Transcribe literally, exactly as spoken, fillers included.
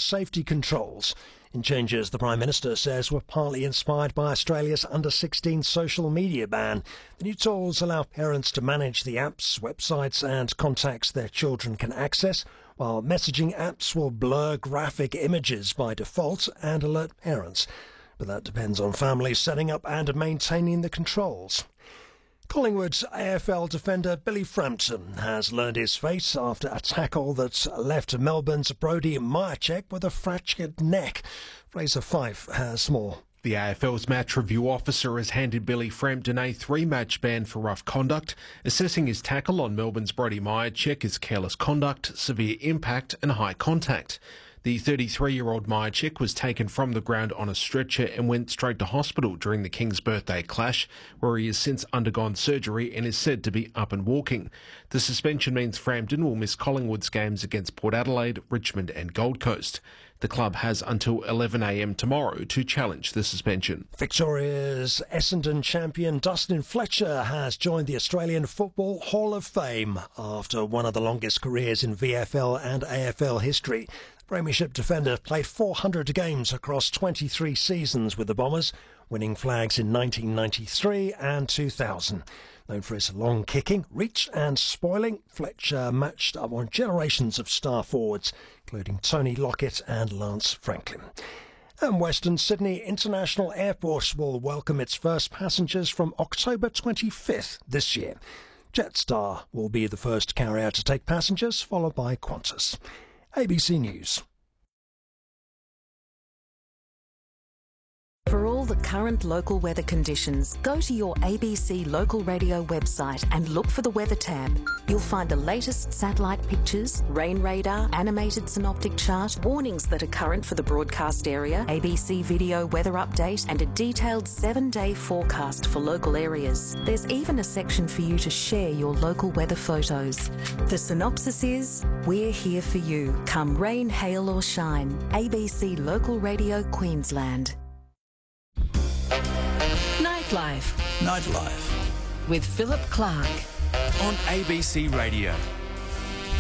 safety controls. In changes the Prime Minister says were partly inspired by Australia's under sixteen social media ban. The new tools allow parents to manage the apps, websites and contacts their children can access, while messaging apps will blur graphic images by default and alert parents. But that depends on families setting up and maintaining the controls. Collingwood's A F L defender Billy Frampton has learned his fate after a tackle that left Melbourne's Brody Myercheck with a fractured neck. Fraser Fife has more. The A F L's match review officer has handed Billy Frampton a three-match ban for rough conduct, assessing his tackle on Melbourne's Brody Myercheck as careless conduct, severe impact and high contact. The thirty-three-year-old Myercheck was taken from the ground on a stretcher and went straight to hospital during the King's birthday clash, where he has since undergone surgery and is said to be up and walking. The suspension means Frampton will miss Collingwood's games against Port Adelaide, Richmond and Gold Coast. The club has until eleven a m tomorrow to challenge the suspension. Victoria's Essendon champion Dustin Fletcher has joined the Australian Football Hall of Fame after one of the longest careers in V F L and A F L history. Premiership defender played four hundred games across twenty-three seasons with the Bombers, winning flags in nineteen ninety-three and two thousand. Known for his long kicking, reach and spoiling, Fletcher matched up on generations of star forwards, including Tony Lockett and Lance Franklin. And Western Sydney International Airport will welcome its first passengers from October twenty-fifth this year. Jetstar will be the first carrier to take passengers, followed by Qantas. A B C News. For all the current local weather conditions, go to your A B C local radio website and look for the weather tab. You'll find the latest satellite pictures, rain radar, animated synoptic chart, warnings that are current for the broadcast area, A B C video weather update and a detailed seven-day forecast for local areas. There's even a section for you to share your local weather photos. The synopsis is, we're here for you, come rain, hail or shine. A B C Local Radio Queensland. Nightlife. Nightlife. With Philip Clark. On A B C Radio.